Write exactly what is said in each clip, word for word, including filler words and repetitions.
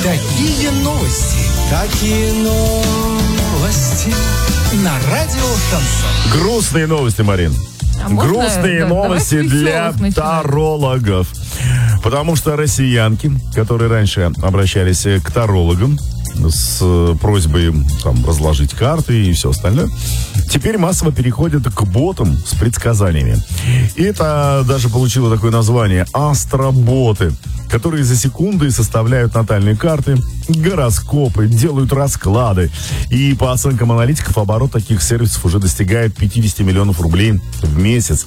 Какие новости? Какие новости? На радио Шансон. Грустные новости, Марин. А можно, Грустные да, новости для тарологов. Потому что россиянки, которые раньше обращались к тарологам с просьбой там, разложить карты и все остальное, теперь массово переходят к ботам с предсказаниями. И это даже получило такое название — астроботы, которые за секунды составляют натальные карты, гороскопы, делают расклады. И по оценкам аналитиков, оборот таких сервисов уже достигает пятьдесят миллионов рублей в месяц.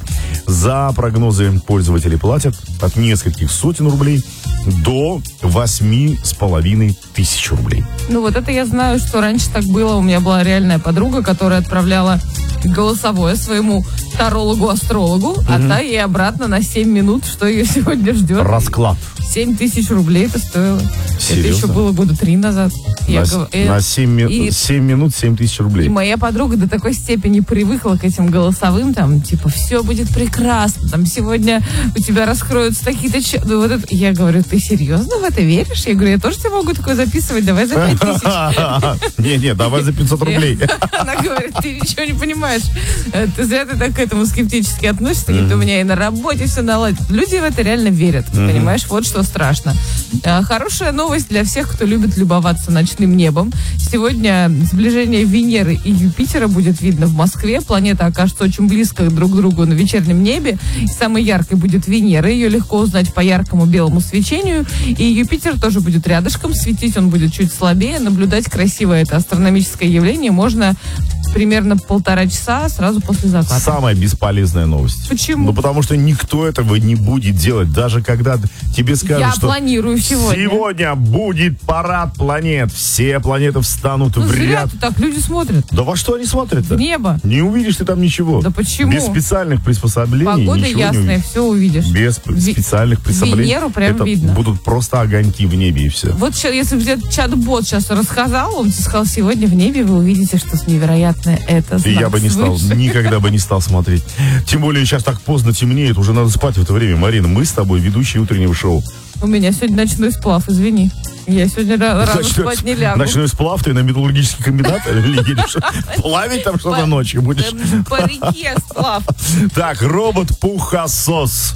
За прогнозы пользователи платят от нескольких сотен рублей до восьми с половиной тысяч рублей. Ну вот это я знаю, что раньше так было. У меня была реальная подруга, которая отправляла голосовое своему тарологу-астрологу, mm-hmm. а та ей обратно на семь минут, что ее сегодня ждет. Расклад. семь тысяч рублей это стоило. Серьезно? Это еще было года три назад. На, Я с, гов... на семь, и... семь минут семь тысяч рублей. И моя подруга до такой степени привыкла к этим голосовым, там, типа, все будет прекрасно, там, сегодня у тебя раскроются такие-то... Ч... Ну, вот это... Я говорю, ты серьезно в это веришь? Я говорю, я тоже тебе могу такое записывать, давай за пять тысяч. Не-не, давай за пятьсот рублей. Она говорит, ты ничего не понимаешь. Ты зря ты так к этому скептически относишься. У меня и на работе все наладится. Люди в это реально верят, понимаешь? Вот что страшно. Хорошая новость для всех, кто любит любоваться ночным небом. Сегодня сближение Венеры и Юпитера будет видно в Москве. Планета окажется очень близко друг к другу на вечернем небе. И самой яркой будет Венера. Ее легко узнать по яркому белому свечению. И Юпитер тоже будет рядышком. Светить он будет чуть слабее. Наблюдать красивое это астрономическое явление можно примерно полтора часа сразу после заката. Самая бесполезная новость. Почему? Ну, потому что никто этого не будет делать. Даже когда тебе скажут, Я что планирую сегодня. Сегодня будет парад планет. Все планеты встанут ну, в ряд. Так люди смотрят. Да во что они смотрят-то? В небо. Не увидишь ты там ничего. Да почему? Без специальных приспособлений. Погода ничего ясная, не все увидишь. Без Ви- специальных приспособлений. Венеру прям это видно. Будут просто огоньки в небе и все. Вот сейчас, если бы где-то чат-бот сейчас рассказал, он тебе сказал, сегодня в небе вы увидите что-то невероятное. Это знак Я бы не стал, свыше. никогда бы не стал смотреть. Тем более сейчас так поздно темнеет, уже надо спать в это время. Марина, мы с тобой ведущие утреннего шоу. У меня сегодня ночной сплав, извини. Я сегодня рано Ночной, спать не лягу. Ночной сплав, ты на металлургический комбинат или едешь? Плавить там что-то ночью будешь? По реке сплав. Так, робот-пухосос.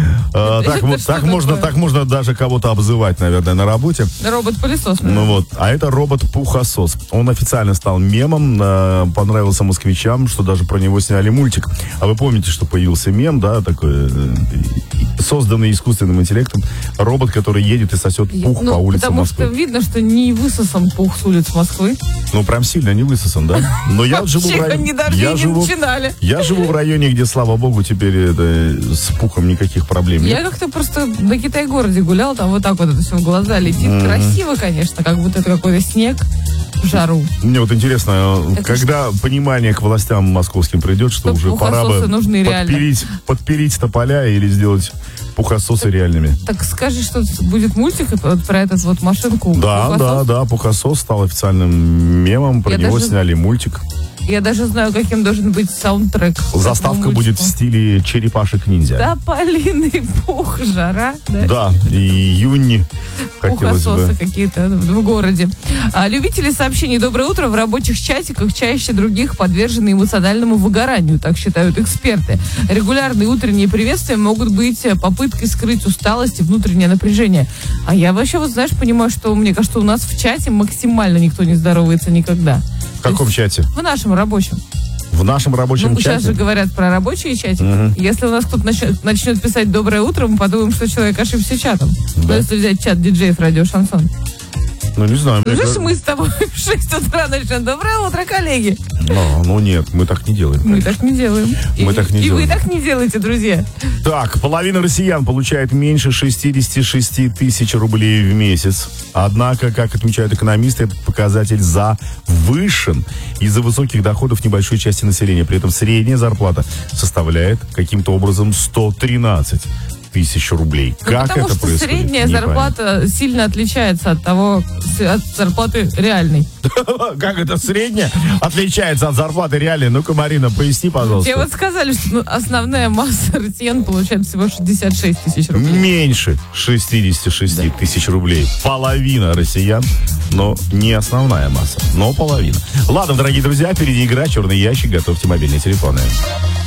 А, так, вот, так, можно, так можно даже кого-то обзывать, наверное, на работе. Робот-пылесос. Ну вот, а это робот-пухосос. Он официально стал мемом, э, понравился москвичам, что даже про него сняли мультик. А вы помните, что появился мем, да, такой, э, созданный искусственным интеллектом, робот, который едет и сосет пух ну, по улицам потому Москвы. Потому что видно, что не высосан пух с улиц Москвы. Ну, прям сильно не высосан, да? Но я живу в районе... Я живу, я живу в районе, где, слава богу, теперь это, с пухом никаких проблем нет. Я как-то просто на Китай-городе гулял, там вот так вот это все в глаза летит. Mm-hmm. Красиво, конечно, как будто это какой-то снег в жару. Мне вот интересно, это когда что? Понимание к властям московским придет, что, что уже пора бы подпилить, подпилить тополя или сделать пухососы так, реальными. Так скажи, что будет мультик про этот вот машинку. Да, пухосос? да, да, пухосос стал официальным мемом, про Я него даже... сняли мультик. Я даже знаю, каким должен быть саундтрек. Заставка будет в стиле черепашек-ниндзя. Тополиный пух, жара. Да, да и июнь. Пухососы какие-то в городе. А, любители сообщений «Доброе утро» в рабочих чатиках чаще других подвержены эмоциональному выгоранию, так считают эксперты. Регулярные утренние приветствия могут быть попыткой скрыть усталость и внутреннее напряжение. А я вообще, вот знаешь, понимаю, что, мне кажется, у нас в чате максимально никто не здоровается никогда. В каком чате? В нашем рабочем. В нашем рабочем ну, чате? Сейчас же говорят про рабочие чатики. Uh-huh. Если у нас кто-то начнет, начнет писать «Доброе утро», мы подумаем, что человек ошибся чатом. Да. Но если взять чат диджеев радио «Шансон». Ну, не знаю. Ну, же мы с тобой в шесть утра начнем. Доброе утро, коллеги. Ну, ну нет, мы так не делаем. Мы так не делаем. Мы и, так не и делаем. вы так не делаете, друзья. Так, половина россиян получает меньше шестьдесят шесть тысяч рублей в месяц. Однако, как отмечают экономисты, этот показатель завышен из-за высоких доходов небольшой части населения. При этом средняя зарплата составляет каким-то образом сто тринадцать тысяч рублей. Ну, как потому это что происходит? средняя Не зарплата сильно отличается от того, от зарплаты реальной. понятно. Как это средняя отличается от зарплаты реальной? Ну-ка, Марина, поясни, пожалуйста. Тебе вот сказали, что ну, основная масса россиян получает всего шестьдесят шесть тысяч рублей. Меньше шестьдесят шесть тысяч рублей. Половина россиян, но не основная масса, но половина. Ладно, дорогие друзья, впереди игра «Черный ящик». Готовьте мобильные телефоны.